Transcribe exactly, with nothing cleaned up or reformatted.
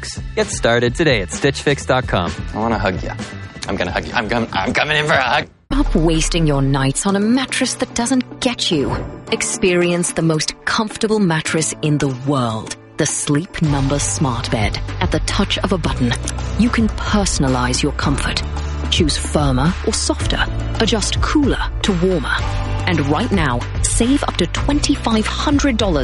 Get started today at stitch fix dot com. I want to hug you. I'm going to hug you. I'm, com- I'm coming in for a hug. Stop wasting your nights on a mattress that doesn't get you. Experience the most comfortable mattress in the world. The Sleep Number Smart Bed. At the touch of a button, you can personalize your comfort. Choose firmer or softer. Adjust cooler to warmer. And right now, save up to two thousand five hundred dollars